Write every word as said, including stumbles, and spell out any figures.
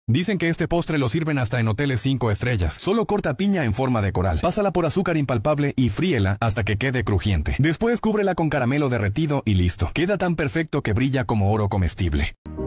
Dicen que este postre lo sirven hasta en hoteles cinco estrellas. Solo corta piña en forma de coral. Pásala por azúcar impalpable y fríela hasta que quede crujiente. Después cúbrela con caramelo derretido y listo. Queda tan perfecto que brilla como oro comestible.